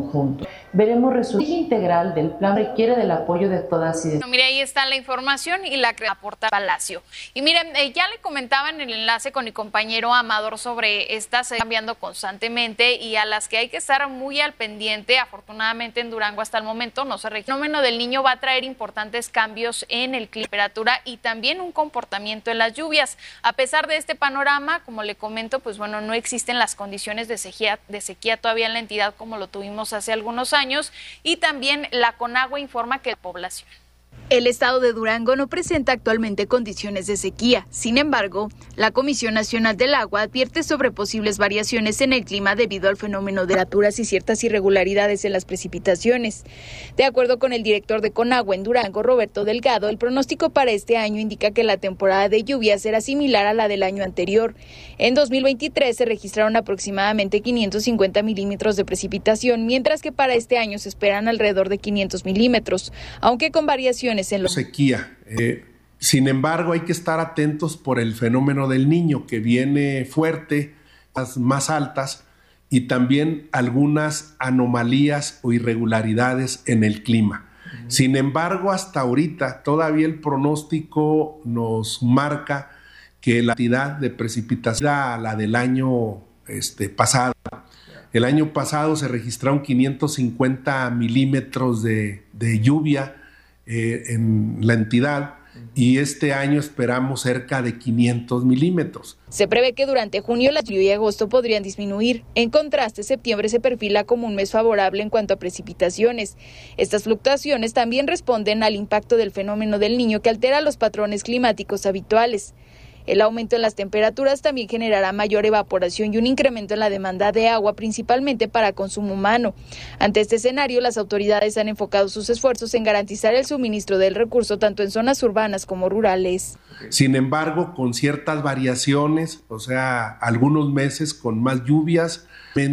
conjunto. Veremos resultado integral del plan requiere del apoyo de todas y de... Bueno, mire, ahí está la información y la aporta Palacio. Y miren, ya le comentaba en el enlace con mi compañero Amador sobre estas cambiando constantemente y a las que hay que estar muy al pendiente. Afortunadamente en Durango hasta el momento no se registra. El fenómeno del Niño va a traer importantes cambios en el clima, temperatura y también un comportamiento en las lluvias. A pesar de este panorama, como le comento, pues bueno, no existen las condiciones de sequía todavía en la entidad como lo tuvimos hace algunos años, y también la Conagua informa que la población. El estado de Durango no presenta actualmente condiciones de sequía. Sin embargo, la Comisión Nacional del Agua advierte sobre posibles variaciones en el clima debido al fenómeno de temperaturas y ciertas irregularidades en las precipitaciones. De acuerdo con el director de Conagua en Durango, Roberto Delgado, el pronóstico para este año indica que la temporada de lluvias será similar a la del año anterior. En 2023 se registraron aproximadamente 550 milímetros de precipitación, mientras que para este año se esperan alrededor de 500 milímetros, aunque con variaciones en la sequía. Sin embargo, hay que estar atentos por el fenómeno del Niño, que viene fuerte, más altas, y también algunas anomalías o irregularidades en el clima. Sin embargo, hasta ahorita todavía el pronóstico nos marca que la cantidad de precipitación a la del año pasado. El año pasado se registraron 550 milímetros de lluvia en la entidad, y este año esperamos cerca de 500 milímetros. Se prevé que durante junio la lluvia y agosto podrían disminuir. En contraste, septiembre se perfila como un mes favorable en cuanto a precipitaciones. Estas fluctuaciones también responden al impacto del fenómeno del Niño, que altera los patrones climáticos habituales. El aumento en las temperaturas también generará mayor evaporación y un incremento en la demanda de agua, principalmente para consumo humano. Ante este escenario, las autoridades han enfocado sus esfuerzos en garantizar el suministro del recurso tanto en zonas urbanas como rurales. Sin embargo, con ciertas variaciones, o sea, algunos meses con más lluvias,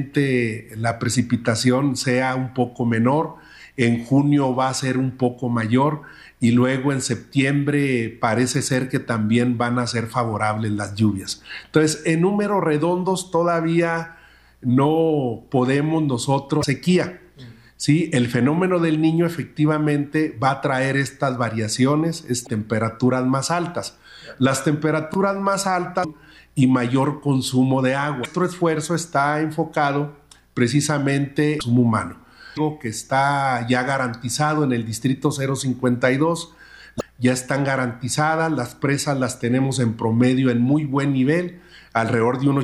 la precipitación sea un poco menor, en junio va a ser un poco mayor, y luego en septiembre parece ser que también van a ser favorables las lluvias. Entonces, en números redondos todavía no podemos nosotros sequía. ¿Sí? El fenómeno del Niño efectivamente va a traer estas variaciones, temperaturas más altas. Las temperaturas más altas y mayor consumo de agua. Nuestro esfuerzo está enfocado precisamente en el consumo humano, que está ya garantizado en el distrito 052, ya están garantizadas, las presas las tenemos en promedio en muy buen nivel, alrededor de un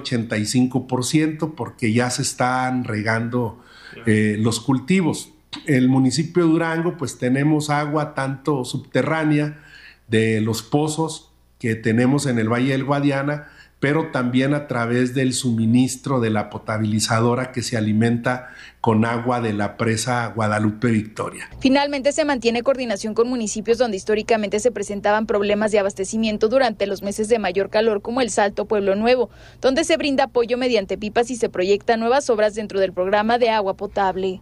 85%, porque ya se están regando los cultivos. El municipio de Durango, pues tenemos agua tanto subterránea de los pozos que tenemos en el Valle del Guadiana, pero también a través del suministro de la potabilizadora que se alimenta con agua de la presa Guadalupe Victoria. Finalmente, se mantiene coordinación con municipios donde históricamente se presentaban problemas de abastecimiento durante los meses de mayor calor, como El Salto, Pueblo Nuevo, donde se brinda apoyo mediante pipas y se proyectan nuevas obras dentro del programa de agua potable.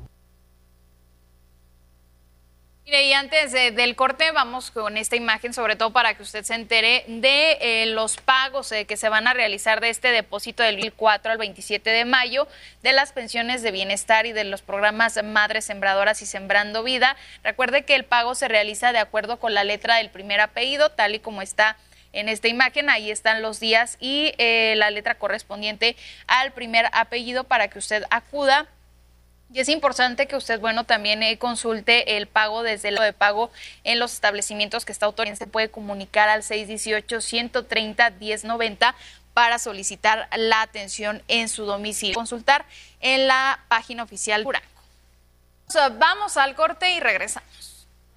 Mire, y antes del corte vamos con esta imagen, sobre todo para que usted se entere de los pagos que se van a realizar de este depósito del 4 al 27 de mayo de las pensiones de bienestar y de los programas Madres Sembradoras y Sembrando Vida. Recuerde que el pago se realiza de acuerdo con la letra del primer apellido, tal y como está en esta imagen. Ahí están los días y la letra correspondiente al primer apellido para que usted acuda. Y es importante que usted, también consulte el pago desde el de pago en los establecimientos que está autorizado. Se puede comunicar al 618-130-1090 para solicitar la atención en su domicilio. Consultar en la página oficial Durango. Vamos al corte y regresamos.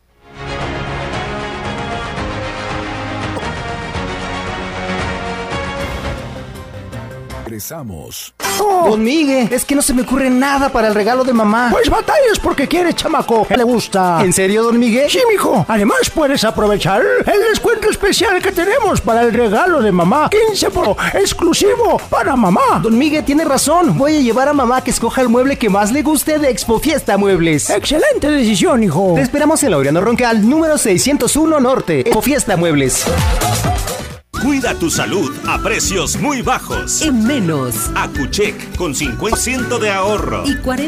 Regresamos. Don Miguel, es que no se me ocurre nada para el regalo de mamá. Pues batallas porque quiere, chamaco. ¿Qué le gusta? ¿En serio, don Miguel? Sí, mijo. Además, puedes aprovechar el descuento especial que tenemos para el regalo de mamá. 15% exclusivo para mamá. Don Miguel tiene razón. Voy a llevar a mamá que escoja el mueble que más le guste de Expo Fiesta Muebles. Excelente decisión, hijo. Te esperamos en Laureano Roncal, número 601 Norte. Expo Fiesta Muebles. Cuida tu salud a precios muy bajos. En menos. Acuchec con 50% de ahorro. Y 40%